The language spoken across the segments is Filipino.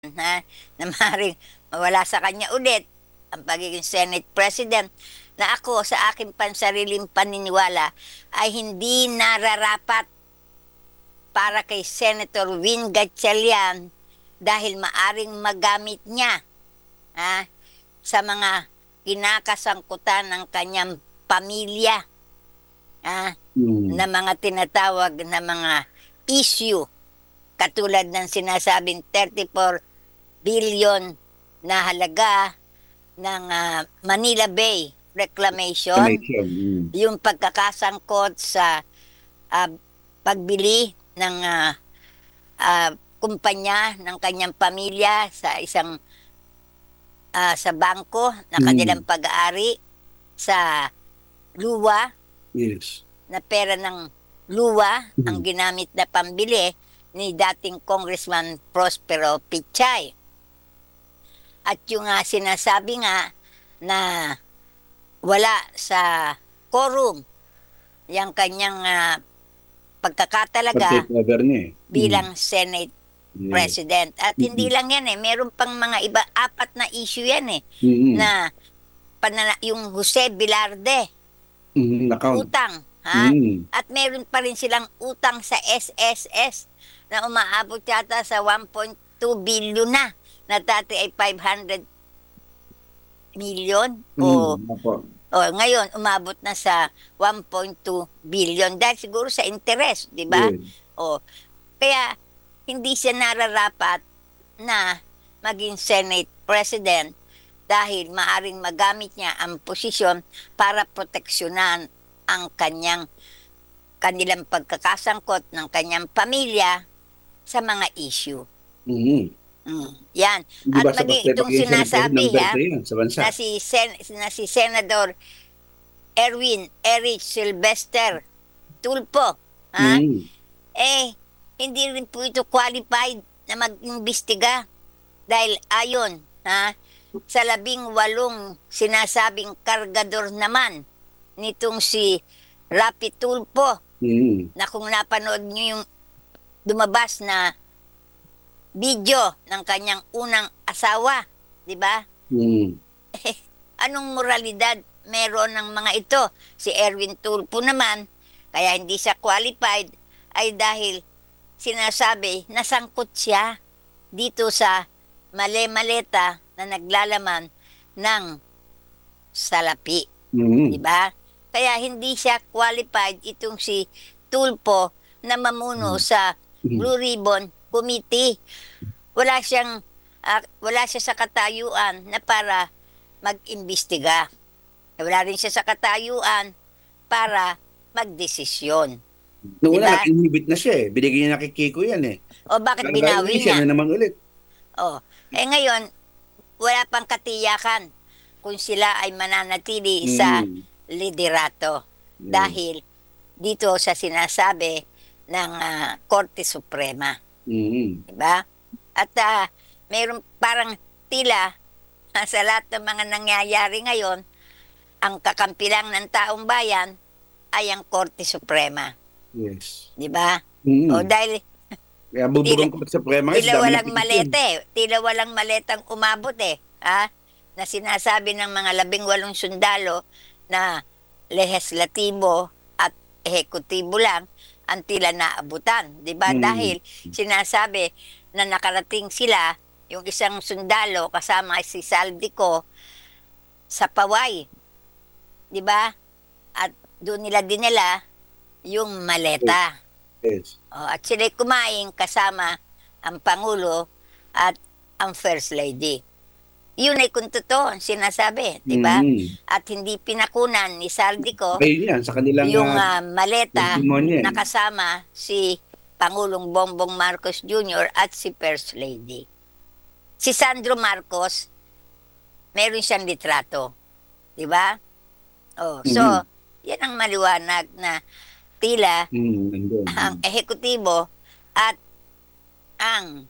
na, na maaaring mawala sa kanya ulit ang pagiging Senate President, na ako sa aking pansariling paniniwala ay hindi nararapat para kay Senator Win Gatchalian dahil maaring magamit niya ha, sa mga kinakasangkutan ng kanyang pamilya na mga tinatawag na mga issue katulad ng sinasabing 34 billion na halaga ng Manila Bay Reclamation, Connection. yung pagkakasangkot sa ah, pagbili ng kumpanya ng kanyang pamilya sa isang sa bangko na kanilang pag-aari sa luwa, Yes. na pera ng luwa ang ginamit na pambili ni dating Congressman Prospero Pichay. At yung sinasabi nga na wala sa quorum yung kanyang pagkakatalaga Pag-take over niya eh. bilang Senate Yes. President. At hindi lang yan meron pang mga iba, 4 na issue yan na yung Jose Bilarde, Account. utang, At meron pa rin silang utang sa SSS na umaabot yata sa 1.2 billion na dati ay 500 million Opo. ngayon umabot na sa 1.2 billion dahil siguro sa interest, di ba? Yes. Kaya hindi siya nararapat na maging Senate President dahil maaring magamit niya ang posisyon para proteksyonan ang kanilang pagkakasangkot ng kanyang pamilya sa mga issue. Yan. Hindi At ba sa maging itong sinasabi sa bansa? na si Senador Erich Sylvester Tulfo, hindi rin po ito qualified na mag-imbestiga dahil ayon sa 18 sinasabing kargador naman nitong si Rapi Tulfo, na kung napanood niyo yung lumabas na video ng kanyang unang asawa, di ba? Anong moralidad meron ng mga ito? Si Erwin Tulfo naman, kaya hindi siya qualified, ay dahil sinasabi nasangkot siya dito sa male-maleta na naglalaman ng salapi. Di ba? Kaya hindi siya qualified itong si Tulfo na mamuno sa Blue Ribbon Committee. Wala siya sa katayuan na para mag-imbestiga. Wala rin siya sa katayuan para magdesisyon. Noong Diba? una, nag-inhibit na siya eh. Binigyan niya na kay Kiko yan eh. O bakit binawi siya niya? na naman ulit. Ngayon, wala pang katiyakan kung sila ay mananatili sa liderato. Dahil dito sa sinasabi ng Korte Suprema. Diba? At mayroon parang tila sa lahat ng mga nangyayari ngayon, ang kakampi lang ng taong bayan ay ang Korte Suprema. Yes. Diba? Dahil Kaya bubugong ko sa Suprema. tila walang malete. Tila walang maletang umabot na sinasabi ng mga 18 sundalo na lehislatibo at ehekutibo lang ang tila naabutan. Diba? Dahil sinasabi na nakarating sila, yung isang sundalo kasama si Saldico sa Paway. Diba? At doon nila dinala yung maleta. Yes. At sila'y kumain kasama ang Pangulo at ang First Lady. Yun ay kung totoo ang sinasabi, di ba? At hindi pinakunan ni Saldico Ayun yan, sa kanilang yung maleta testimonya. na kasama si Pangulong Bongbong Marcos Jr. at si First Lady. Si Sandro Marcos, meron siyang litrato. Di ba? So, yan ang maliwanag na tila ang ehekutibo at ang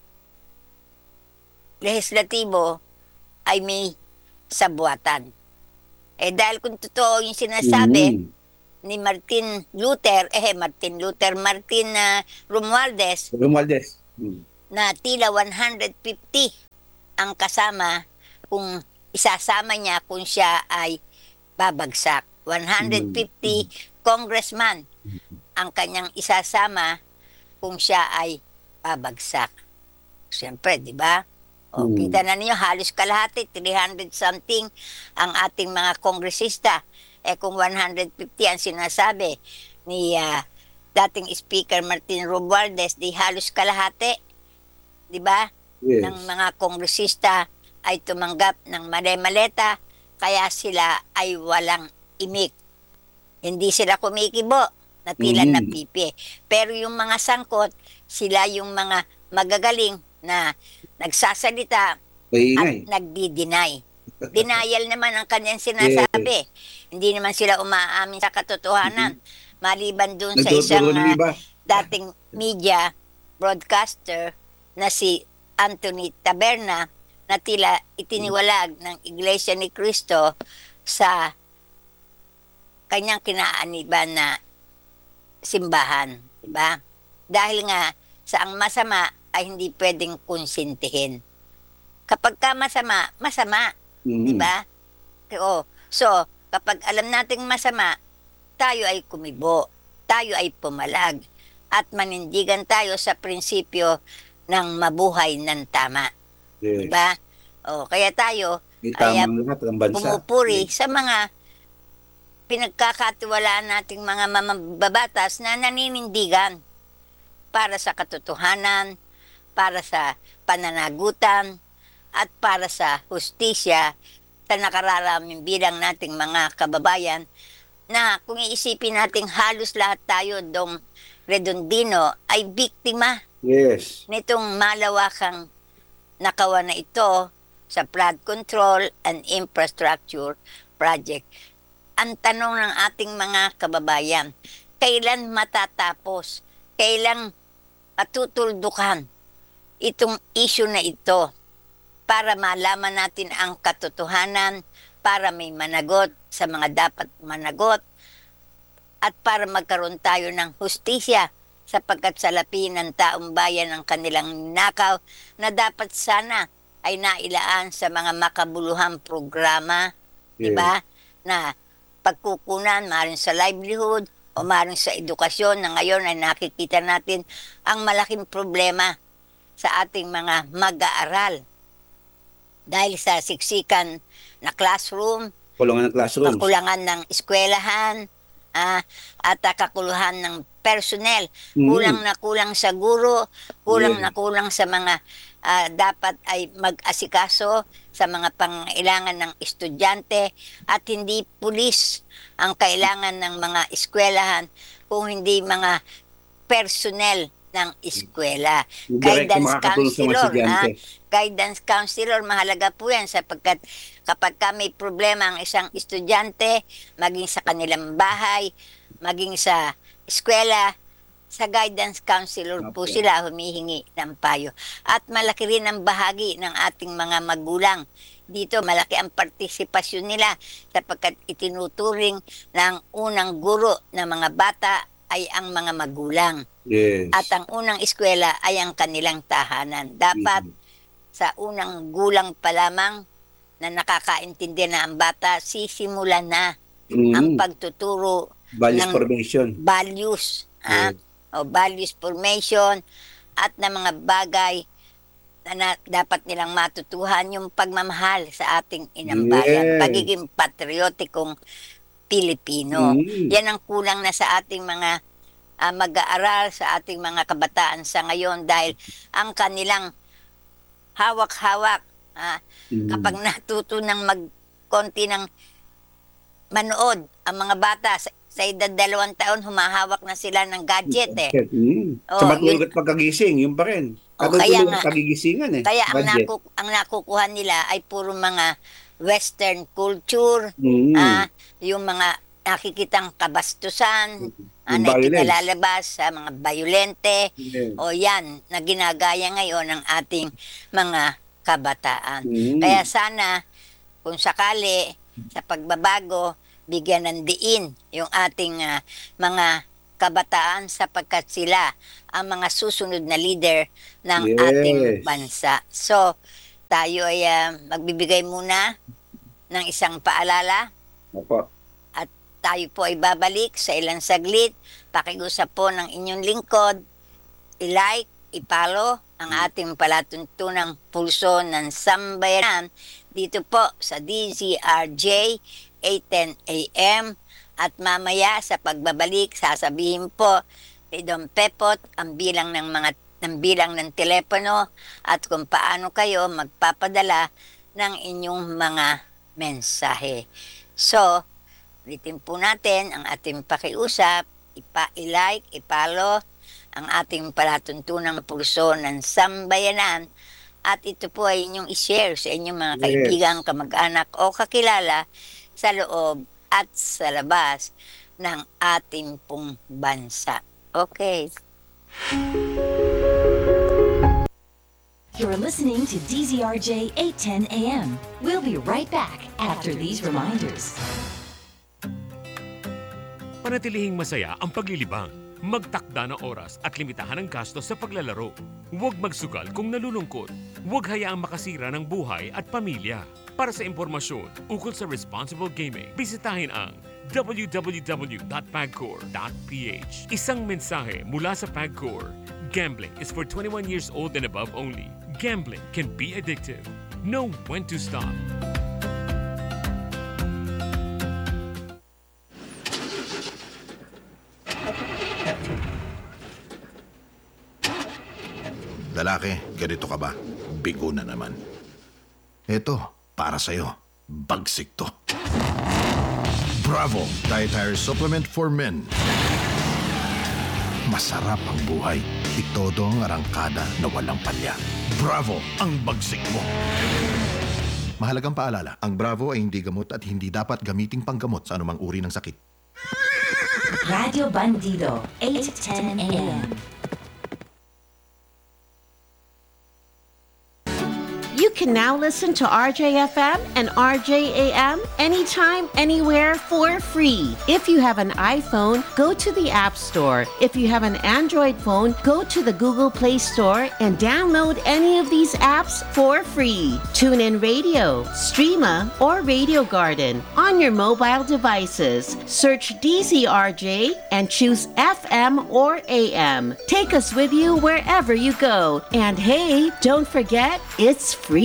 lehislatibo ay may sabuatan. Dahil kung totoo yung sinasabi ni Martin Romualdez, na tila 150 ang kasama kung isasama niya kung siya ay babagsak. 150 congressman ang kanyang isasama kung siya ay babagsak. Siyempre, di ba? O, kita na niyo, halos kalahati, 300 something ang ating mga kongresista. Kung 150 ang sinasabi ni dating Speaker Martin Romualdez, di halos kalahati, di ba? Yes. Ng mga kongresista ay tumanggap ng maleta, kaya sila ay walang imik. Hindi sila kumikibo na tila napipi. Pero yung mga sangkot, sila yung mga magagaling na nagsasalita at nagdi-deny. Denial naman ang kanyang sinasabi. Hindi naman sila umaamin sa katotohanan. Maliban dun sa isang dating media broadcaster na si Anthony Taberna na tila itiniwalag ng Iglesia ni Cristo sa kanyang kinaaniban na simbahan, diba? Dahil nga sa ang masama ay hindi pwedeng konsintihin. Kapag ka masama, masama, diba? So, kapag alam nating masama, tayo ay kumibo, tayo ay pumalag, at manindigan tayo sa prinsipyo ng mabuhay ng tama. Yes. Diba? Kaya tayo ay pumupuri sa mga pinagkakatiwalaan nating mga mamababatas na naninindigan para sa katotohanan, para sa pananagutan, at para sa hustisya sa nakararaming bilang nating mga kababayan na kung iisipin nating halos lahat tayo dong Redondino ay biktima nitong malawakang nakawan na ito sa flood control and infrastructure project. Ang tanong ng ating mga kababayan, kailan matatapos? Kailan matutuldukan itong issue na ito para malaman natin ang katotohanan, para may managot sa mga dapat managot, at para magkaroon tayo ng hustisya sapagkat salapi ng taong bayan ang kanilang nakaw na dapat sana ay nailaan sa mga makabuluhang programa, diba? Na pagkukunan, maaaring sa livelihood o maaaring sa edukasyon na ngayon ay nakikita natin ang malaking problema sa ating mga mag-aaral. Dahil sa siksikan na classroom, kakulangan ng eskwelahan, at kakuluhan ng personnel, kulang na kulang sa guro, kulang na kulang sa mga dapat ay mag-asikaso sa mga pangailangan ng estudyante, at hindi pulis ang kailangan ng mga eskwelahan kung hindi mga personnel ng eskwela. Guidance counselor, guidance counselor, mahalaga po yan sapagkat kapag may problema ang isang estudyante, maging sa kanilang bahay, maging sa eskwela, sa guidance counselor po sila humihingi ng payo. At malaki rin ang bahagi ng ating mga magulang. Dito malaki ang partisipasyon nila sapagkat itinuturing ng unang guro ng mga bata ay ang mga magulang. At ang unang eskwela ay ang kanilang tahanan. Dapat sa unang gulang pa lamang na nakakaintindi na ang bata, sisimulan na ang pagtuturo values ng formation. Values. O values formation at na mga bagay na dapat nilang matutuhan, yung pagmamahal sa ating inambayan, pagiging patriotikong Pilipino. Yan ang kulang na sa ating mga mag-aaral, sa ating mga kabataan sa ngayon dahil ang kanilang hawak-hawak kapag natuto ng magkonti ng manood ang mga bata sa edad 2 taon, humahawak na sila ng gadget Sa matulog at pagkagising, yun pa rin. Kaya nga, pagigisingan kaya ang nakukuha nila ay puro mga Western culture, yung mga nakikitang kabastusan, na ipinalalabas sa mga violente, o yan, na ginagaya ngayon ng ating mga kabataan. Kaya sana, kung sakali, sa pagbabago, bigyan ng diin yung ating mga kabataan sapagkat sila ang mga susunod na leader ng Yes. ating bansa. So, tayo ay magbibigay muna ng isang paalala Opo. at tayo po ay babalik sa ilang saglit. Pakiusap po ng inyong lingkod, i-like, i-follow ang ating palatuntunang pulso ng sambayanan dito po sa DZRJ 8:10 AM. At mamaya sa pagbabalik, sasabihin po ni Don Pepot ang bilang ng telepono at kung paano kayo magpapadala ng inyong mga mensahe. So, ulitin po natin ang ating pakiusap, i-like, i-follow ang ating palatuntunang pulso ng sambayanan at ito po ay inyong i-share sa inyong mga Yes. kaibigan, kamag-anak o kakilala sa loob at sa labas ng ating pong bansa. Okay. You're listening to DZRJ 810 AM. We'll be right back after these reminders. Panatilihing masaya ang paglilibang. Magtakda ng oras at limitahan ang gastos sa paglalaro. Huwag magsugal kung nalulungkot. Huwag hayaang makasira ng buhay at pamilya. Para sa impormasyon ukol sa responsible gaming, bisitahin ang www.pagcor.ph. Isang mensahe mula sa Pagcor. Gambling is for 21 years old and above only. Gambling can be addictive. Know when to stop. Lalaki, ganito ka ba? Bigo na naman. Eto, para sa'yo. Bagsik to. Bravo! Dietary Supplement for Men. Masarap ang buhay. Itodo ang arangkada na walang palya. Bravo! Ang bagsik mo. Mahalagang paalala, ang Bravo ay hindi gamot at hindi dapat gamiting panggamot sa anumang uri ng sakit. Radio Bandido, 810 AM. You can now listen to RJFM and RJAM anytime, anywhere for free. If you have an iPhone, go to the App Store. If you have an Android phone, go to the Google Play Store and download any of these apps for free. TuneIn Radio, Streama, or Radio Garden on your mobile devices. Search DZRJ and choose FM or AM. Take us with you wherever you go. And hey, don't forget, it's free.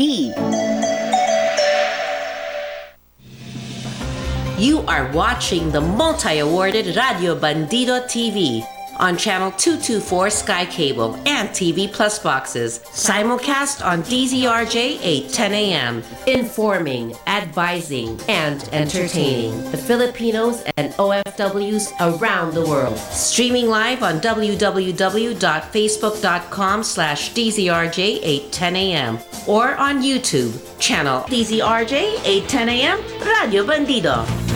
You are watching the multi-awarded Radio Bandido TV on Channel 224 Sky Cable and TV Plus boxes. Simulcast on DZRJ 8:10 AM. Informing, advising, and entertaining the Filipinos and OFWs around the world. Streaming live on www.facebook.com/DZRJ 8:10 AM or on YouTube, channel DZRJ 8:10 AM Radio Bandido.